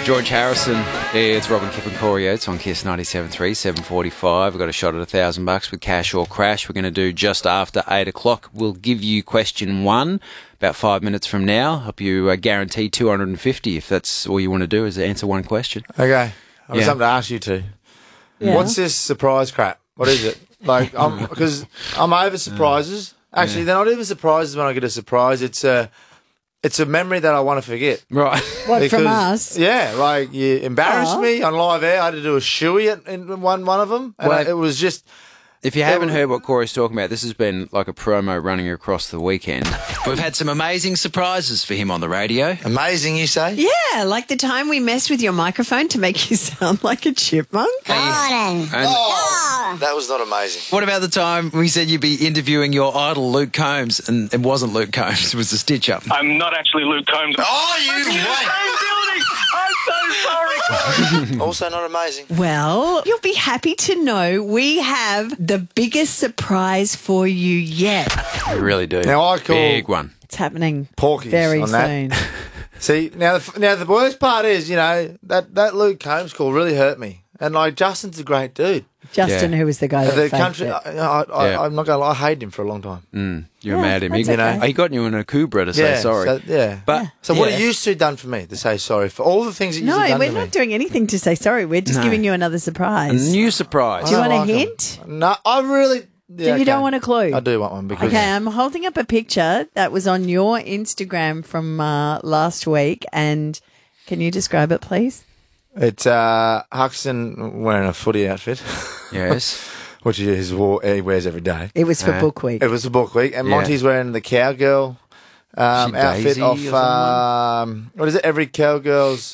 George Harrison. It's Robin, Kip and Corey Oates on Kiss 97.3, 7:45. We've got a shot at $1,000 with Cash or Crash. We're going to do just after 8 o'clock. We'll give you question 1 about 5 minutes from now. Hope you guarantee $250 if that's all you want to do is answer one question. Okay. I've got something to ask you two. Yeah. What's this surprise crap? What is it? Like, because I'm over surprises. Actually, they're not even surprises when I get a surprise. It's a memory that I want to forget. Right. What, from us? Yeah, like you embarrassed me on live air. I had to do a shoey in one of them. And Well, it was just... If you haven't heard what Corey's talking about, this has been like a promo running across the weekend. We've had some amazing surprises for him on the radio. Amazing, you say? Yeah, like the time we messed with your microphone to make you sound like a chipmunk. And That was not amazing. What about the time we said you'd be interviewing your idol Luke Combs, and it wasn't Luke Combs, it was the stitch-up? I'm not actually Luke Combs. Oh, you building! I'm so sorry. Also not amazing. Well, you'll be happy to know we have the biggest surprise for you yet. we really do. Now, I call- Big one. It's happening Porkies very on that. soon. See, now the worst part is, you know, that Luke Combs call really hurt me. And, like, Justin's a great dude. Justin, Yeah. who was the guy that The faked country, it. I'm not going to lie, I hated him for a long time. You're Yeah, mad at him. that's He, okay. he got you in a Cobra to say sorry. But So what yeah. have you two done for me to say sorry for all the things that you've No, done we're to me? not doing anything to say sorry. We're just giving you another A surprise. new surprise. Do you I want a like 'em. hint? No, I really... Yeah, You don't want a clue? I do want one because... Okay, I'm holding up a picture that was on your Instagram from last week, and can you describe it, please? It's Huxton wearing a footy outfit, Yes. which he wears every day. It was for Book Week. It was a book week, and Yeah. Monty's wearing the cowgirl outfit Daisy of or what is it? Every cowgirl's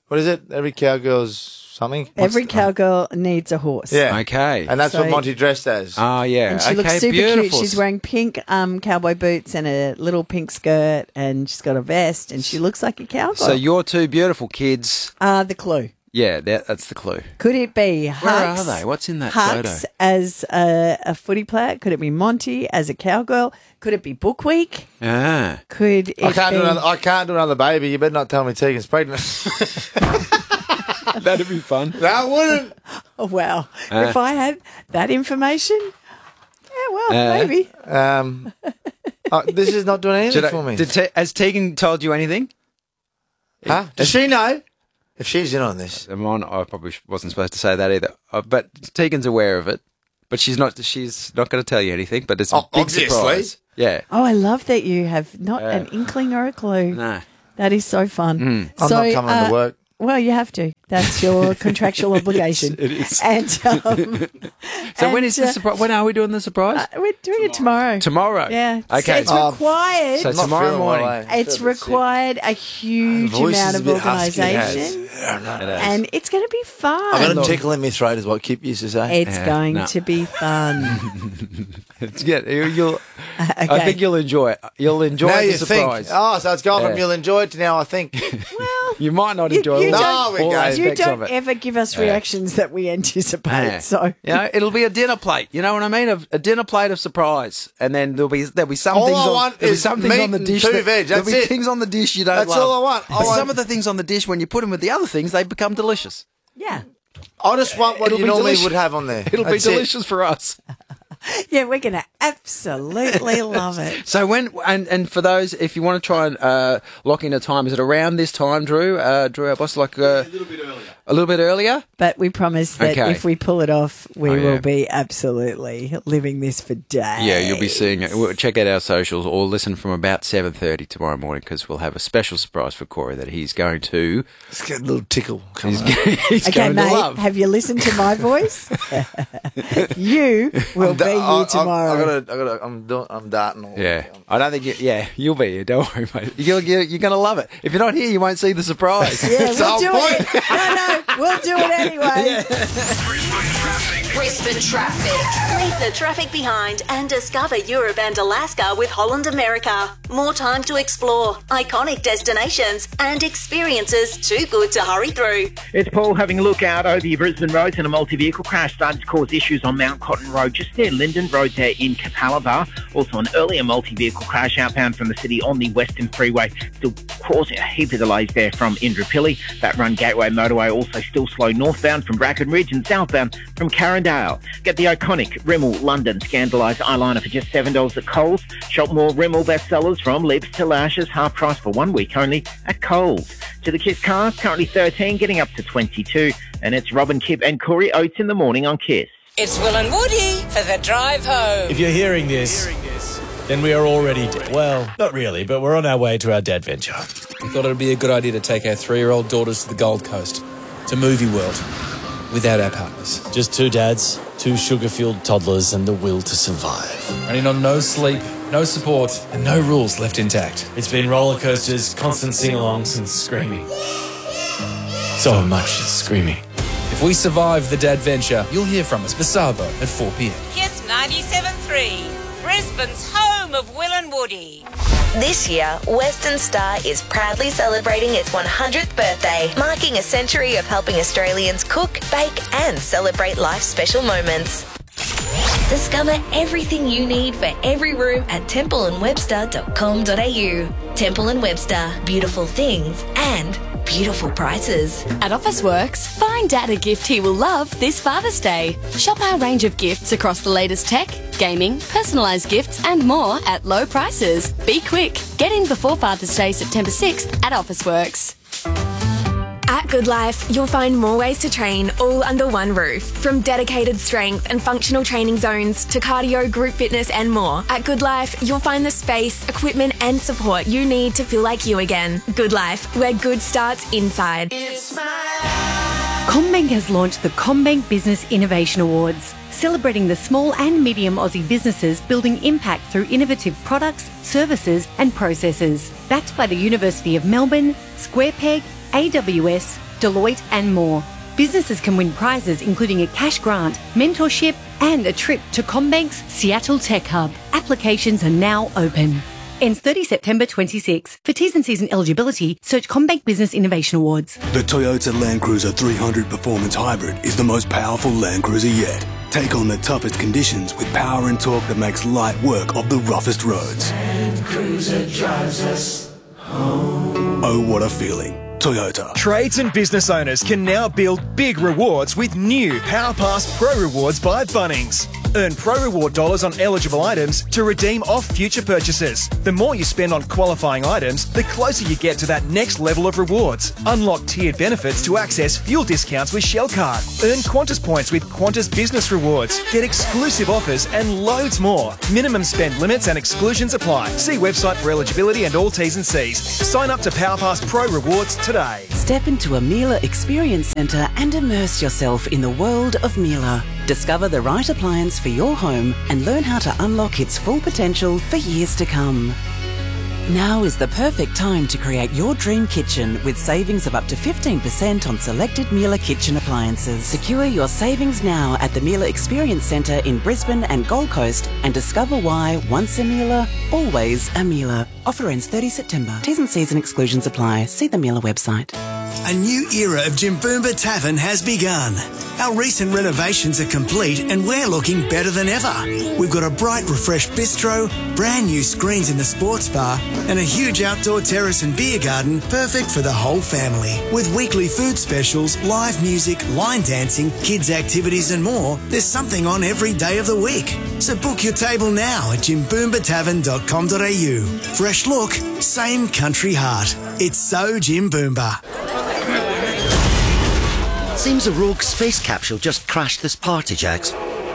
something. Every cowgirl needs a horse. Yeah. Okay. And that's what So- Monty dressed as. Oh, yeah. And she okay, looks super beautiful. cute. She's wearing pink cowboy boots and a little pink skirt, and she's got a vest, and she looks like a cowgirl. So your two beautiful kids. The clue. Yeah, that's the clue. Could it be Hux? Where are they? What's in that Hux photo? as a footy player? Could it be Monty as a cowgirl? Could it be Book Week? Ah. Could it I can't be... do another baby. You better not tell me Tegan's pregnant. That'd be fun. That wouldn't. Oh, wow. If I had that information, yeah, well, maybe. This is not doing anything for me. Has Tegan told you anything? Huh? Does she know? If she's in on this. I probably wasn't supposed to say that either. But Tegan's aware of it. But she's not going to tell you anything. But it's a big obviously. surprise. Yeah. Oh, I love that you have not an inkling or a clue. No. That is so fun. I'm not coming to work. Well, you have to. That's your contractual obligation. It is. And So when is the surprise? When are we doing the surprise? we're doing it tomorrow. Tomorrow. Yeah. Okay. It's required. So I'm not tomorrow feeling morning. well, eh? It's required a huge Voice amount is of a bit husky. organisation. It is. And it's going to be fun. I got a tickle in my throat, is what Kip used to say. It's going no. to be fun. You'll. I think you'll enjoy it. You'll enjoy Now the you surprise. think. Oh, so it's gone from Yeah. you'll enjoy it to now I think. Well, You might not You- enjoy you all, don't- all No, we go. you aspects of don't it. ever give us reactions that we anticipate. Yeah. So It'll be a dinner plate. You know what I mean? A dinner plate of surprise, and then there'll be some All things. I on, want there'll be is some things meat on the and dish. two that- veg, There'll that's be it. things on the dish you don't That's love. all I want. But some of the things on the dish, when you put them with the other things, they become delicious. yeah, I just want what It'll you be normally delicious. would have on there. It'll That's be it. delicious for us. yeah, we're going to absolutely love it. So when and for those, if you want to try and lock in a time, is it around this time, Drew? Drew, our boss, a little bit earlier. A little bit earlier. But we promise that Okay. if we pull it off, we yeah. will be absolutely living this for days. Yeah, you'll be seeing it. Check out our socials or listen from about 7:30 tomorrow morning because we'll have a special surprise for Corey that he's going to. Let's get a little tickle. Come on. He's Okay, going to mate, love. have you listened to my voice? You will be here tomorrow. I'm darting all. Yeah, I don't think you'll be here. Don't worry, mate. You're going to love it. If you're not here, you won't see the surprise. Yeah, That's the we'll whole do it. No, we'll do it anyway. Brisbane traffic. Brisbane traffic. Leave the traffic behind and discover Europe and Alaska with Holland America. More time to explore, iconic destinations and experiences too good to hurry through. It's Paul having a look out over your Brisbane roads, and a multi-vehicle crash started to cause issues on Mount Cotton Road just near Linden Road there in Capalaba. Also an earlier multi-vehicle crash outbound from the city on the Western Freeway, still causing a heap of delays there from Indooroopilly. That Run Gateway motorway also still slow northbound from Bracken Ridge and southbound from Carindale. Get the iconic Rimmel London Scandalised eyeliner for just $7 at Coles. Shop more Rimmel bestsellers from lips to lashes, half price for 1 week only at Coles. To the Kiss cars, currently 13, getting up to 22. And it's Robin, Kip and Corey Oates in the morning on Kiss. It's Will and Woody for the drive home. If you're hearing this, then we are already dead. Well, not really, but we're on our way to our dad venture. We thought it would be a good idea to take our 3-year-old daughters to the Gold Coast, to Movie World, without our partners. Just 2 dads, 2 sugar-fueled toddlers, and the will to survive. Running on no sleep, no support, and no rules left intact. It's been roller coasters, constant sing-alongs, and screaming. So much screaming. If we survive the dad venture, you'll hear from us, Basabo, at 4 p.m. Kiss 97.3, Brisbane's home of Will and Woody. This year, Western Star is proudly celebrating its 100th birthday, marking a century of helping Australians cook, bake and celebrate life's special moments. Discover everything you need for every room at templeandwebster.com.au. Temple & Webster, beautiful things and beautiful prices. At Officeworks, find Dad a gift he will love this Father's Day. Shop our range of gifts across the latest tech, gaming, personalised gifts and more at low prices. Be quick. Get in before Father's Day, September 6th at Officeworks. At Good Life, you'll find more ways to train all under one roof. From dedicated strength and functional training zones to cardio, group fitness and more. At Good Life, you'll find the space, equipment and support you need to feel like you again. Good Life, where good starts inside. CommBank has launched the CommBank Business Innovation Awards, celebrating the small and medium Aussie businesses building impact through innovative products, services and processes. Backed by the University of Melbourne, SquarePeg, AWS, Deloitte and more. Businesses can win prizes including a cash grant, mentorship and a trip to CommBank's Seattle Tech Hub. Applications are now open. Ends 30 September 26. For T's and C's and eligibility, search CommBank Business Innovation Awards. The Toyota Land Cruiser 300 Performance Hybrid is the most powerful Land Cruiser yet. Take on the toughest conditions with power and torque that makes light work of the roughest roads. Land Cruiser drives us home. Oh, what a feeling. Toyota. Trades and business owners can now build big rewards with new PowerPass Pro Rewards by Bunnings. Earn Pro Reward dollars on eligible items to redeem off future purchases. The more you spend on qualifying items, the closer you get to that next level of rewards. Unlock tiered benefits to access fuel discounts with Shell Card. Earn Qantas points with Qantas Business Rewards. Get exclusive offers and loads more. Minimum spend limits and exclusions apply. See website for eligibility and all T's and C's. Sign up to PowerPass Pro Rewards today. Step into a Miele Experience Centre and immerse yourself in the world of Miele. Discover the right appliance for your home and learn how to unlock its full potential for years to come. Now is the perfect time to create your dream kitchen with savings of up to 15% on selected Miele kitchen appliances. Secure your savings now at the Miele Experience Centre in Brisbane and Gold Coast and discover why once a Miele, always a Miele. Offer ends 30 September. T's and C's and exclusions apply. See the Miele website. A new era of Jimboomba Tavern has begun. Our recent renovations are complete and we're looking better than ever. We've got a bright, refreshed bistro, brand new screens in the sports bar, and a huge outdoor terrace and beer garden perfect for the whole family. With weekly food specials, live music, line dancing, kids' activities and more, there's something on every day of the week. So book your table now at jimboombatavern.com.au. Fresh look, same country heart. It's so Jimboomba. Seems a rogue space capsule just crashed this party, Jax.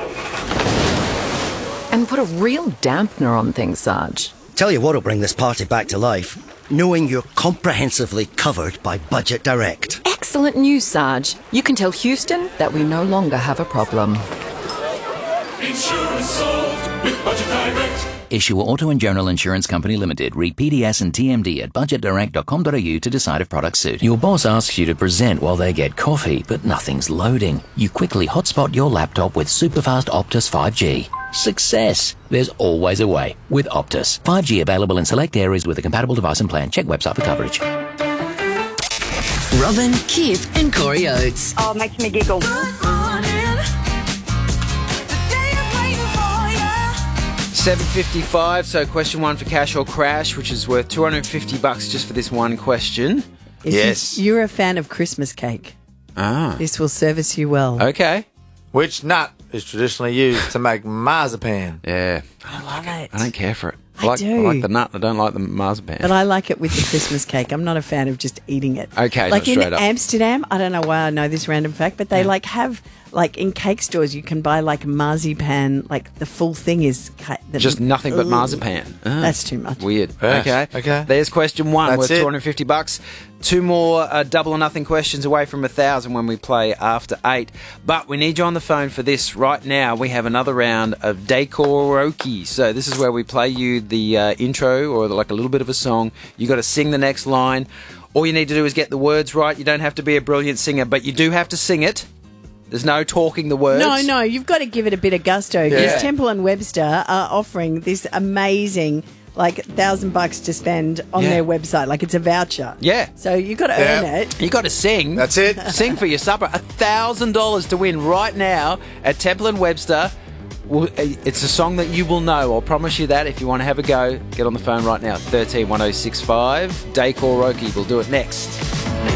And put a real dampener on things, Sarge. Tell you what'll bring this party back to life. Knowing you're comprehensively covered by Budget Direct. Excellent news, Sarge. You can tell Houston that we no longer have a problem. Insurance solved with Budget Direct. Issuer Auto and General Insurance Company Limited. Read PDS and TMD at budgetdirect.com.au to decide if products suit. Your boss asks you to present while they get coffee, but nothing's loading. You quickly hotspot your laptop with superfast Optus 5G. Success! There's always a way with Optus. 5G available in select areas with a compatible device and plan. Check website for coverage. Robin, Kip and Corey Oates. Oh, it makes me giggle. 7:55. So question one for Cash or Crash, which is worth $250 just for this one question. If you're a fan of Christmas cake, this will service you well. Okay. Which nut is traditionally used to make marzipan? Yeah. I love it. I don't care for it. I do. I like the nut. I don't like the marzipan. But I like it with the Christmas cake. I'm not a fan of just eating it. Okay, like no, in straight up. Amsterdam, I don't know why I know this random fact, but they have in cake stores you can buy like marzipan, like the full thing is just nothing but marzipan. That's too much. Weird. Yes. Okay. There's question one. That's worth it. $250. Two more double or nothing questions away from 1,000 when we play after 8. But we need you on the phone for this right now. We have another round of Decoroki. So this is where we play you the intro or like a little bit of a song. You got to sing the next line. All you need to do is get the words right. You don't have to be a brilliant singer, but you do have to sing it. There's no talking the words. No, you've got to give it a bit of gusto because Temple and Webster are offering this amazing, like $1,000 to spend on their website. Like it's a voucher. Yeah. So you've got to earn it. You got to sing. That's it. Sing for your supper. $1,000 to win right now at Temple and Webster. It's a song that you will know. I'll promise you that. If you want to have a go, get on the phone right now. 13 1065. Decoroki. We'll do it next.